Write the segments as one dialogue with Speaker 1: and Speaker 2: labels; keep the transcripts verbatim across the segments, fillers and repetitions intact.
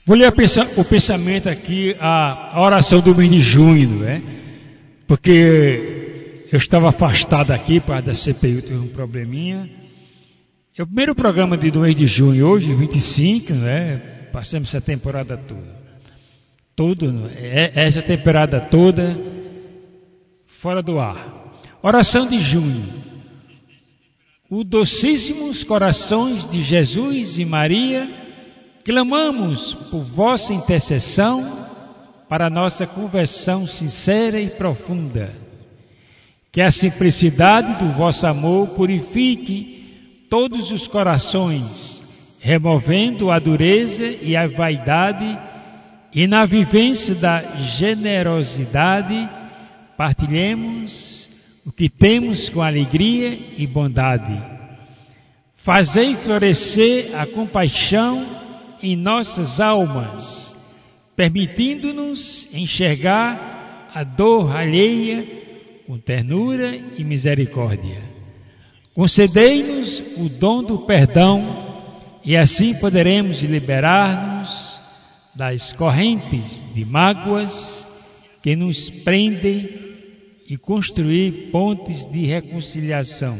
Speaker 1: Vou ler o pensamento aqui, a oração do mês de junho, não é? Porque eu estava afastado aqui para da C P I, teve um probleminha. É o primeiro programa do mês de junho, hoje, vinte e cinco, não é? Passamos essa temporada toda. Tudo, é? Essa temporada toda fora do ar. Oração de junho. Os docíssimos corações de Jesus e Maria, clamamos por vossa intercessão para a nossa conversão sincera e profunda. Que a simplicidade do vosso amor purifique todos os corações, removendo a dureza e a vaidade, e na vivência da generosidade partilhemos o que temos com alegria e bondade. Fazei florescer a compaixão em nossas almas, permitindo-nos enxergar a dor alheia com ternura e misericórdia. Concedei-nos o dom do perdão e assim poderemos liberar-nos das correntes de mágoas que nos prendem e construir pontes de reconciliação.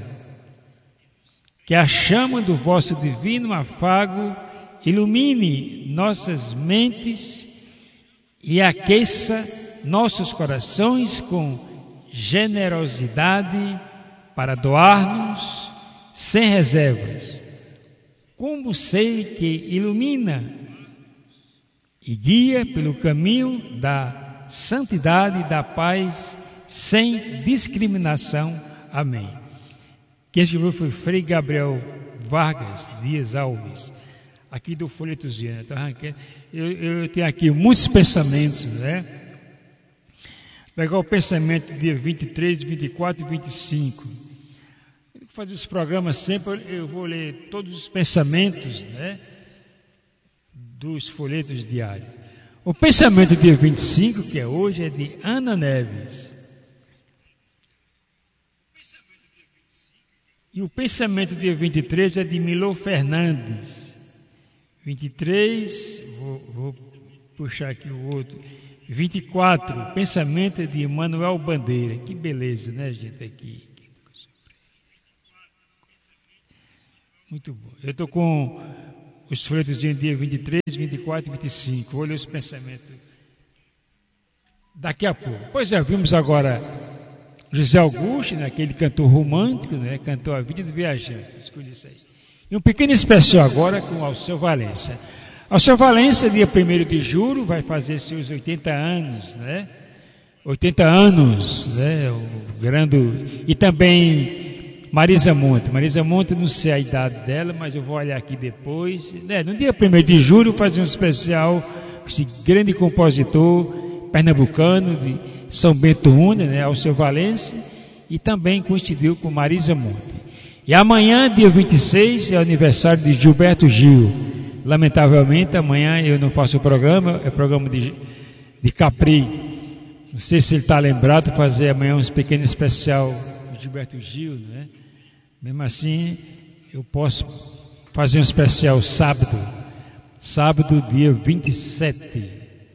Speaker 1: Que a chama do vosso divino afago ilumine nossas mentes e aqueça nossos corações com generosidade para doar-nos sem reservas. Como sei que ilumina e guia pelo caminho da santidade e da paz sem discriminação. Amém. Quem escreveu foi Frei Gabriel Vargas Dias Alves, aqui do folhetozinho. Eu, eu tenho aqui muitos pensamentos, né? Vou pegar o pensamento dia vinte e três, vinte e quatro e vinte e cinco. Eu vou fazer os programas sempre, eu vou ler todos os pensamentos, né, dos folhetos diários. O pensamento dia vinte e cinco, que é hoje, é de Ana Neves. E o pensamento dia vinte e três é de Milô Fernandes. vinte e três, vou, vou puxar aqui o outro. vinte e quatro, o pensamento é de Emanuel Bandeira. Que beleza, né, gente, aqui. Muito bom. Eu estou com os folhetos dia vinte e três, vinte e quatro e vinte e cinco. Vou ler os pensamentos daqui a pouco. Pois é, vimos agora José Augusto, né, aquele cantor romântico, né, cantou A Vida do Viajante. Escolhi isso aí. E um pequeno especial agora com Alceu Valença. Alceu Valença, dia primeiro de julho, vai fazer seus oitenta anos, né? oitenta anos, né? O grande... E também Marisa Monte. Marisa Monte, não sei a idade dela, mas eu vou olhar aqui depois. Né? No dia primeiro de julho, fazer um especial com esse grande compositor pernambucano de São Bento Una, né? Alceu Valença, e também coincidiu com Marisa Monte. E amanhã, dia vinte e seis, é o aniversário de Gilberto Gil. Lamentavelmente, amanhã eu não faço o programa, é programa de, de Capri. Não sei se ele está lembrado de fazer amanhã um pequeno especial de Gilberto Gil, né? Mesmo assim, eu posso fazer um especial sábado. Sábado, dia vinte e sete.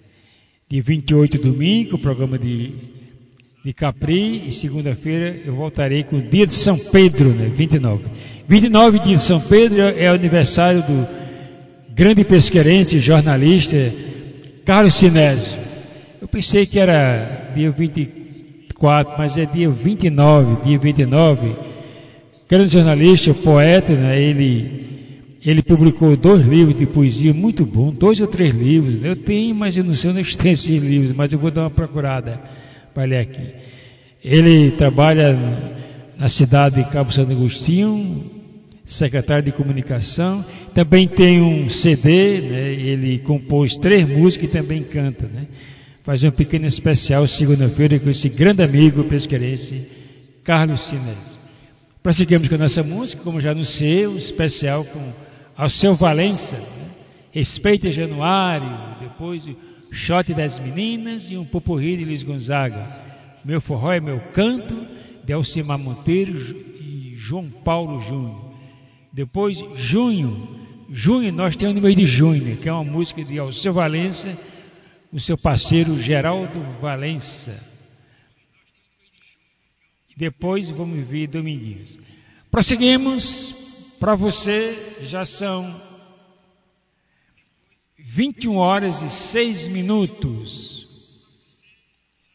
Speaker 1: Dia vinte e oito, domingo, o programa de, de Capri. E segunda-feira eu voltarei com o dia de São Pedro, né? vinte e nove. vinte e nove, dia de São Pedro, é o aniversário do grande pesqueirense, jornalista, Carlos Sinésio. Eu pensei que era dia vinte e quatro, mas é dia vinte e nove, dia vinte e nove. Grande jornalista, poeta, né? ele, ele publicou dois livros de poesia muito bons, dois ou três livros. Eu tenho, mas eu não sei onde tem esses livros, mas eu vou dar uma procurada para ler aqui. Ele trabalha na cidade de Cabo Santo Agostinho, secretário de comunicação, também tem um C D, né? Ele compôs três músicas e também canta, né? Fazer um pequeno especial segunda-feira com esse grande amigo pesqueirense, Carlos Sinésio. Prosseguimos com a nossa música, como já anunciei, um especial com Alceu Valença, né? Respeita Januário, depois o Shot das Meninas e um Popurrí de Luiz Gonzaga. Meu Forró é Meu Canto, de Alcimar Monteiro e João Paulo Júnior. Depois, Junho, junho, nós temos no mês de junho, que é uma música de Alceu Valença, o seu parceiro Geraldo Valença. Depois vamos ver Dominguinhos. Prosseguimos. Para você, já são vinte e uma horas e seis minutos.